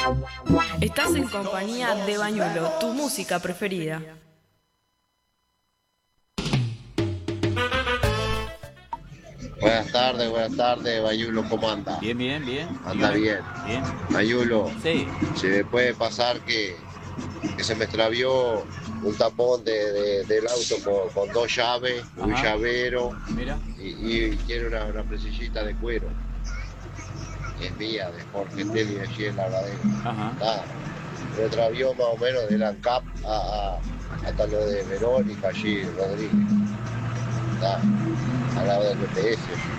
Estás en compañía de Bañulo, tu música preferida. Buenas tardes, Bayulo, ¿cómo anda? Bien, bien, bien. Anda Dígame. bien. Bien. Bayulo, Sí. se me puede pasar que se me extravió un tapón del auto con dos llaves, un Ajá. llavero Mira. y tiene una presillita de cuero. Es mía, de Jorge Teli, allí en la ladera. Ajá. Nada, me extravió más o menos de la ANCAP hasta lo de Verónica, allí, Rodríguez. Nada, al lado del BPS.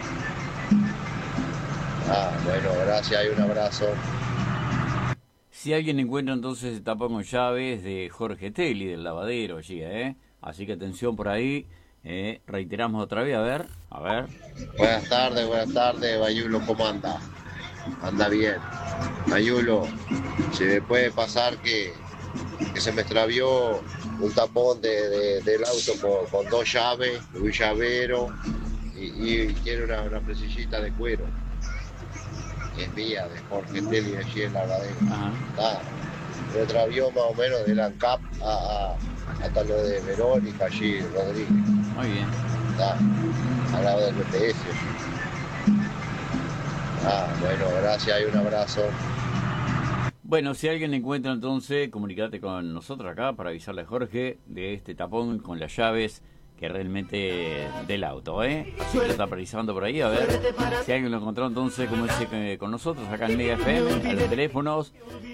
Bueno, gracias y un abrazo. Si alguien encuentra entonces el tapón con llaves de Jorge Teli, del lavadero allí, Así que atención por ahí. Reiteramos otra vez, a ver. Buenas tardes, Bayulo, ¿cómo anda? Anda bien. Bayulo, se me puede pasar que se me extravió un tapón del auto con dos llaves, un llavero y tiene una presillita de cuero. Es mía, de Jorge Teli, allí en la ladera. Ajá. Nada, me extravió más o menos de la ANCAP hasta lo de Verónica, allí, Rodríguez. Muy bien. Nada, al lado del BPS. Bueno, gracias y un abrazo. Bueno, si alguien encuentra entonces, comunícate con nosotros acá para avisarle a Jorge de este tapón con las llaves que realmente del auto, Así que lo está precisando por ahí, a ver si alguien lo encontró entonces, como dice con nosotros acá en Mega FM, a los teléfonos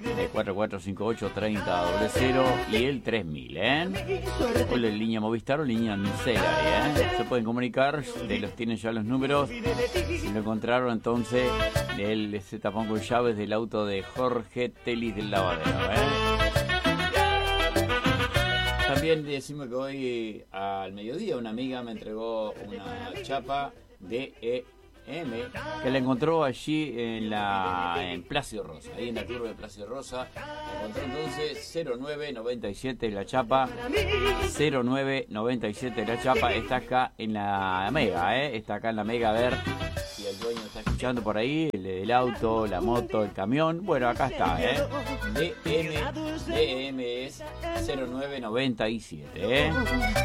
4458-3000 y el 3000, o la línea Movistar o línea Ancela, se pueden comunicar, los tienen ya los números, si lo encontraron entonces ese tapón con llaves del auto de Jorge Teli del lavadero, También decimos que hoy al mediodía una amiga me entregó una chapa de que la encontró allí en Plácido Rosa, ahí en la curva de Plácido Rosa. La encontró entonces 0997 la chapa, 0997 la chapa, está acá en la Mega, está acá en la Mega, a ver si el dueño está escuchando por ahí, el auto, la moto, el camión. Bueno, acá está, DM es 0997,